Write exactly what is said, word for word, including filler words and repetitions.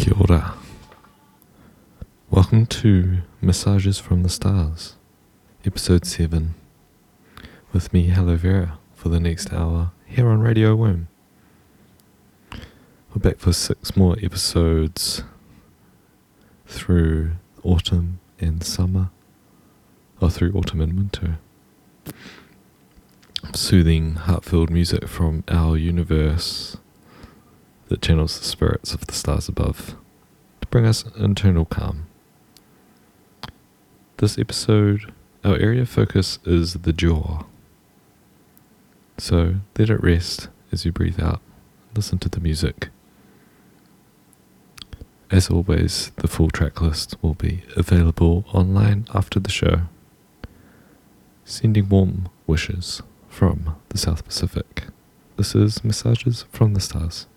Kia ora. Welcome to Massages from the Stars, episode seven, with me, Hello Vera, for the next hour here on Radio Womb. We're back for six more episodes through autumn and summer, or through autumn and winter. Soothing, heart-filled music from our universe that channels the spirits of the stars above to bring us internal calm. This episode, our area of focus is the jaw. So let it rest as you breathe out. Listen to the music. As always, the full track list will be available online after the show. Sending warm wishes from the South Pacific. This is Massages from the Stars.